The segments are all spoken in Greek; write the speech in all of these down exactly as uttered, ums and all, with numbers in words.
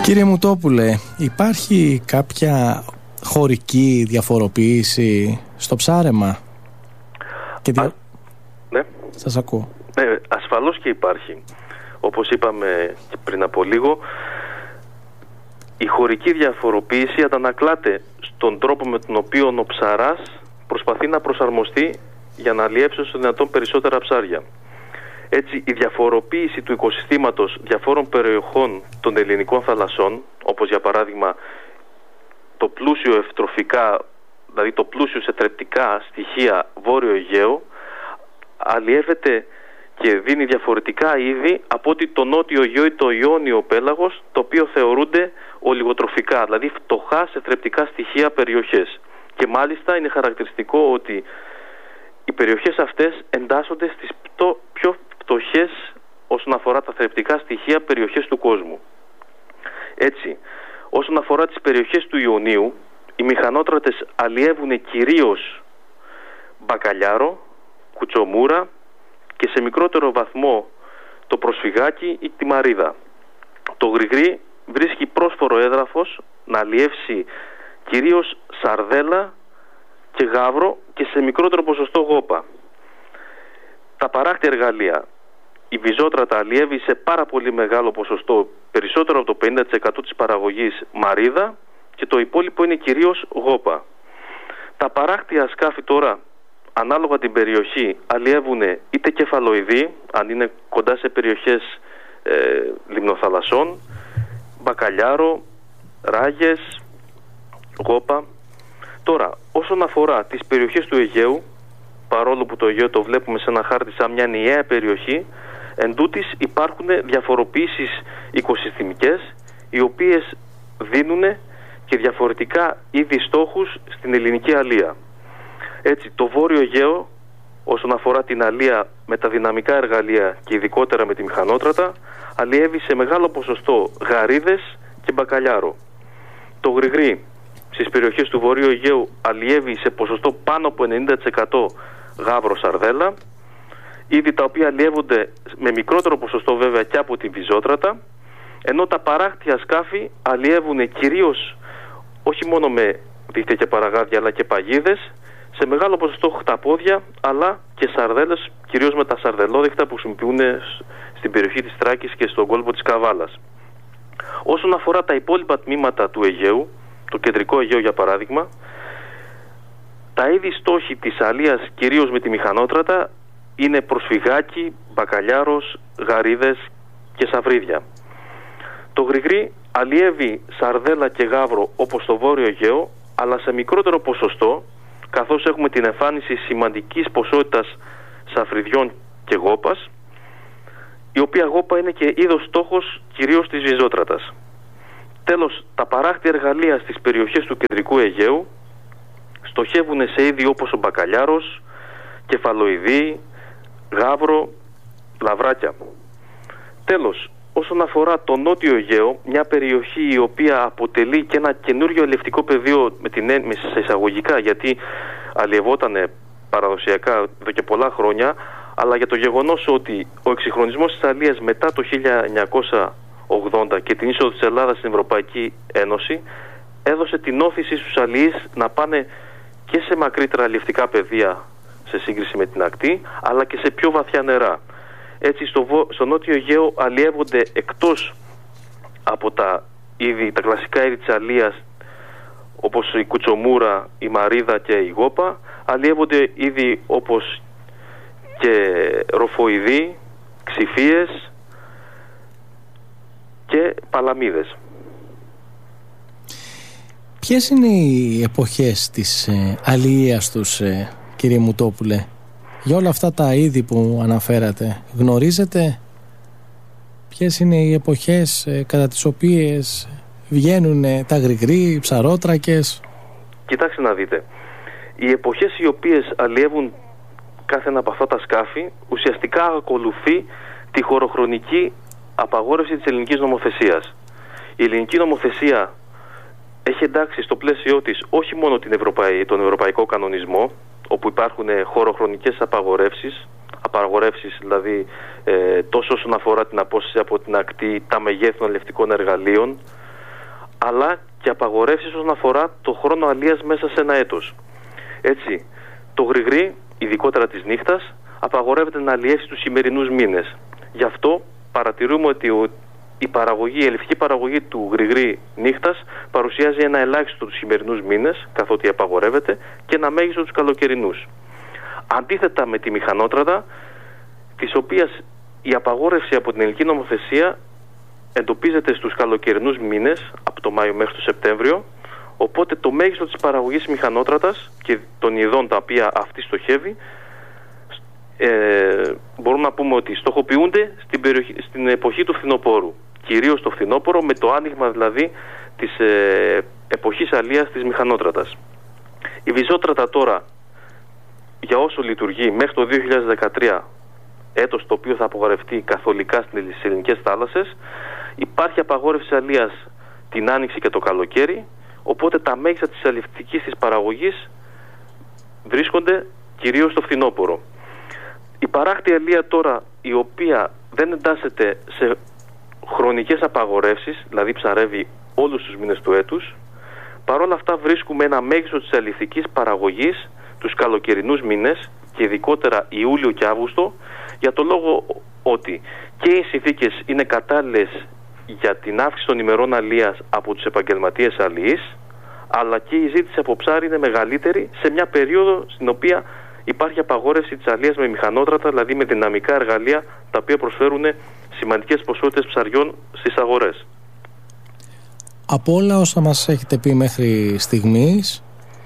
Κύριε Μουτόπουλε, υπάρχει κάποια χωρική διαφοροποίηση στο ψάρεμα? Και δια... Α, ναι. Σας ακούω. Ναι, ασφαλώς και υπάρχει. Όπως είπαμε και πριν από λίγο, η χωρική διαφοροποίηση αντανακλάται στον τρόπο με τον οποίο ο ψαράς προσπαθεί να προσαρμοστεί για να αλλιεύσει όσο δυνατόν περισσότερα ψάρια. Έτσι, η διαφοροποίηση του οικοσυστήματος διαφόρων περιοχών των ελληνικών θαλασσών, όπως για παράδειγμα το πλούσιο ευτροφικά, δηλαδή το πλούσιο σε θρεπτικά στοιχεία Βόρειο Αιγαίο, αλλιεύεται και δίνει διαφορετικά είδη από ότι το Νότιο Αιγαίο ή το Ιόνιο πέλαγος, το οποίο θεωρούνται ολιγοτροφικά, δηλαδή φτωχά σε θρεπτικά στοιχεία περιοχές. Και μάλιστα είναι χαρακτηριστικό ότι οι περιοχές αυτές εντάσσονται στις πιο φτωχές όσον αφορά τα θρεπτικά στοιχεία περιοχές του κόσμου. Έτσι, όσον αφορά τις περιοχές του Ιωνίου, οι μηχανότρατες αλλιεύουν κυρίως μπακαλιάρο, κουτσομούρα και σε μικρότερο βαθμό το προσφυγάκι ή τη μαρίδα. Το γρηγρί βρίσκει πρόσφορο έδαφος να αλλιεύσει κυρίως σαρδέλα και γάβρο και σε μικρότερο ποσοστό γόπα. Τα παράκτια εργαλεία, η βυζότρατα αλλιεύει σε πάρα πολύ μεγάλο ποσοστό, περισσότερο από το πενήντα τοις εκατό της παραγωγής μαρίδα, και το υπόλοιπο είναι κυρίως γόπα. Τα παράκτια σκάφη τώρα, ανάλογα την περιοχή, αλλιεύουν είτε κεφαλοειδή, αν είναι κοντά σε περιοχές ε, λιμνοθαλασσών, μπακαλιάρο, ράγες, γόπα. Τώρα, όσον αφορά τις περιοχές του Αιγαίου, παρόλο που το Αιγαίο το βλέπουμε σε ένα χάρτη σαν μια ενιαία περιοχή, εν τούτης υπάρχουν διαφοροποιήσεις οικοσυστημικές, οι οποίες δίνουν και διαφορετικά είδη στόχους στην ελληνική αλία. Έτσι, το Βόρειο Αιγαίο, όσον αφορά την αλία με τα δυναμικά εργαλεία και ειδικότερα με τη μηχανότρατα, αλλιεύει σε μεγάλο ποσοστό γαρίδες και μπακαλιάρο. Το γρηγρί στις περιοχές του Βορείου Αιγαίου αλλιεύει σε ποσοστό πάνω από ενενήντα τοις εκατό γάβρο, σαρδέλα, είδη τα οποία αλλιεύονται με μικρότερο ποσοστό βέβαια και από τη βυζότρατα, ενώ τα παράκτια σκάφη αλλιεύουν κυρίως όχι μόνο με δίχτυα και παραγάδια αλλά και παγίδες, σε μεγάλο ποσοστό χταπόδια αλλά και σαρδέλες, κυρίως με τα σαρδελόδειχτα που χρησιμοποιούν στην περιοχή της Θράκης και στον κόλπο της Καβάλας. Όσον αφορά τα υπόλοιπα τμήματα του Αιγαίου, το κεντρικό Αιγαίο για παράδειγμα, τα είδη στόχοι της αλίας κυρίως με τη μηχανότρατα είναι προσφυγάκι, μπακαλιάρος, γαρίδες και σαβρίδια. Το γρηγρί αλλιεύει σαρδέλα και γάβρο όπως το Βόρειο Αιγαίο, αλλά σε μικρότερο ποσοστό, καθώς έχουμε την εμφάνιση σημαντικής ποσότητας σαφριδιών και γόπας, η οποία γόπα είναι και είδος στόχος κυρίως της βυζότρατας. Τέλος, τα παράκτια εργαλεία στις περιοχές του κεντρικού Αιγαίου στοχεύουν σε είδη όπως ο μπακαλιάρος, κεφαλοειδή, γάβρο, λαβράκια. Τέλος, όσον αφορά το Νότιο Αιγαίο, μια περιοχή η οποία αποτελεί και ένα καινούριο αλλιευτικό πεδίο με την έννοια σε εισαγωγικά, γιατί αλλιευόταν παραδοσιακά εδώ και πολλά χρόνια, αλλά για το γεγονός ότι ο εξυγχρονισμός της αλίας μετά το χίλια εννιακόσια ογδόντα και την είσοδο της Ελλάδας στην Ευρωπαϊκή Ένωση έδωσε την όθηση στους αλλιείς να πάνε και σε μακρύτερα αλλιευτικά πεδία σε σύγκριση με την ακτή, αλλά και σε πιο βαθιά νερά. Έτσι στο, στο Νότιο Αιγαίο αλλιεύονται, εκτός από τα, είδη, τα κλασικά είδη της αλίας όπως η κουτσομούρα, η μαρίδα και η γόπα, αλλιεύονται είδη όπως και ροφοειδή, ξυφίες και παλαμίδες. Ποιες είναι οι εποχές της ε, αλίας τους, ε, κύριε Μουτόπουλε? Για όλα αυτά τα είδη που αναφέρατε, γνωρίζετε ποιες είναι οι εποχές ε, κατά τις οποίες βγαίνουν ε, τα γρηγροί, οι ψαρότρακες? Κοιτάξτε να δείτε, οι εποχές οι οποίες αλλιεύουν κάθε ένα από αυτά τα σκάφη ουσιαστικά ακολουθεί τη χωροχρονική απαγόρευση της ελληνικής νομοθεσίας. Η ελληνική νομοθεσία έχει εντάξει στο πλαίσιό της όχι μόνο την Ευρωπαϊ... τον ευρωπαϊκό κανονισμό, όπου υπάρχουν χωροχρονικές απαγορεύσεις, απαγορεύσεις δηλαδή ε, τόσο όσον αφορά την απόσταση από την ακτή, τα μεγέθη των αλλιευτικών εργαλείων, αλλά και απαγορεύσεις όσον αφορά το χρόνο αλίας μέσα σε ένα έτος. Έτσι, το γρηγρί, ειδικότερα της νύχτας, απαγορεύεται να αλλιεύσει τους σημερινούς μήνες. Γι' αυτό παρατηρούμε ότι η παραγωγή, η ελευτική παραγωγή του γρηγρί νύχτας παρουσιάζει ένα ελάχιστο τους σημερινούς μήνες, καθότι απαγορεύεται, και ένα μέγιστο τους καλοκαιρινούς. Αντίθετα με τη μηχανότρατα, της οποίας η απαγόρευση από την ελληνική νομοθεσία εντοπίζεται στους καλοκαιρινούς μήνες, από το Μάιο μέχρι το Σεπτέμβριο, οπότε το μέγιστο της παραγωγής μηχανότρατας και των ειδών τα οποία αυτή στοχεύει, ε, μπορούμε να πούμε ότι στοχοποιούνται στην, περιοχή, στην εποχή του φθινοπόρου. Κυρίως το φθινόπωρο, με το άνοιγμα δηλαδή της ε, εποχής αλίας της μηχανότρατας. Η βυζότρατα τώρα, για όσο λειτουργεί μέχρι το δύο χιλιάδες δεκατρία, έτος το οποίο θα απογορευτεί καθολικά στις ελληνικές θάλασσες, υπάρχει απαγόρευση αλίας την άνοιξη και το καλοκαίρι, οπότε τα μέγιστα της αλλιευτικής της παραγωγής βρίσκονται κυρίως στο φθινόπωρο. Η παράκτη αλία τώρα, η οποία δεν εντάσσεται σε χρονικές απαγορεύσεις, δηλαδή ψαρεύει όλους τους μήνες του έτους, παρόλα αυτά βρίσκουμε ένα μέγιστο της αλλιευτικής παραγωγής τους καλοκαιρινούς μήνες και ειδικότερα Ιούλιο και Αύγουστο, για το λόγο ότι και οι συνθήκες είναι κατάλληλες για την αύξηση των ημερών αλίας από τους επαγγελματίες αλιείς, αλλά και η ζήτηση από ψάρι είναι μεγαλύτερη σε μια περίοδο στην οποία υπάρχει απαγόρευση της αλίας με μηχανότρατα, δηλαδή με δυναμικά εργαλεία τα οποία προσφέρουν σημαντικές ποσότητες ψαριών στις αγορές. Από όλα όσα μας έχετε πει μέχρι στιγμής,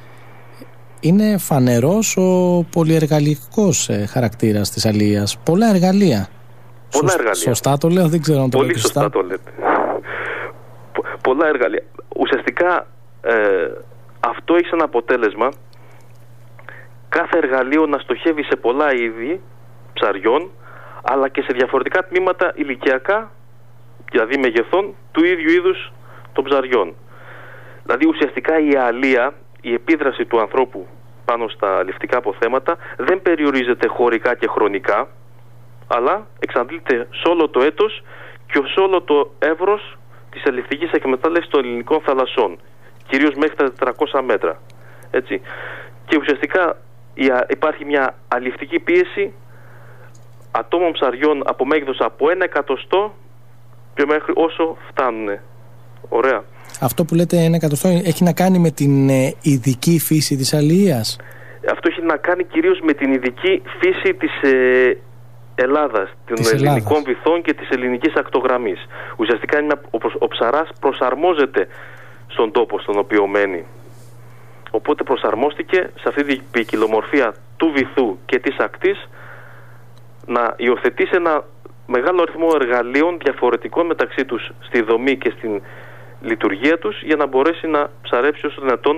είναι φανερός ο πολυεργαλικός χαρακτήρας της αλίας. Πολλά εργαλεία. Πολλά εργαλεία. Σωστά το λέω, δεν ξέρω αν το λέω. Πολύ σωστά το λέτε. Πολλά εργαλεία. Ουσιαστικά ε, αυτό έχει σαν αποτέλεσμα κάθε εργαλείο να στοχεύει σε πολλά είδη ψαριών, αλλά και σε διαφορετικά τμήματα ηλικιακά, δηλαδή μεγεθών, του ίδιου είδους των ψαριών. Δηλαδή ουσιαστικά η αλία, η επίδραση του ανθρώπου πάνω στα αλλιευτικά αποθέματα δεν περιορίζεται χωρικά και χρονικά, αλλά εξαντλείται σε όλο το έτος και σε όλο το εύρος της αλλιευτικής εκμετάλλευσης των ελληνικών θαλασσών, κυρίως μέχρι τα τετρακόσια μέτρα. Έτσι. Και ουσιαστικά υπάρχει μια αλλιευτική πίεση ατόμων ψαριών από μέγεθος από ένα εκατοστό και μέχρι όσο φτάνουν. Ωραία. Αυτό που λέτε ένα εκατοστό έχει να κάνει με την ε, ειδική φύση της αλίας? Αυτό έχει να κάνει κυρίως με την ειδική φύση της ε, Ελλάδας, των της ελληνικών Ελλάδας. βυθών και της ελληνικής ακτογραμμής. Ουσιαστικά είναι, ο, ο ψαράς προσαρμόζεται στον τόπο στον οποίο μένει. Οπότε προσαρμόστηκε σε αυτή την ποικιλομορφία του βυθού και της ακτής να υιοθετήσει ένα μεγάλο αριθμό εργαλείων διαφορετικών μεταξύ τους στη δομή και στην λειτουργία τους, για να μπορέσει να ψαρέψει όσο δυνατόν